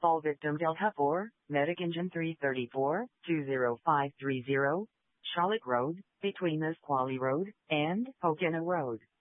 Fall victim Delta 4, Medic Engine 334, 20530, Charlotte Road, between Nisqually Road and Pocono Road.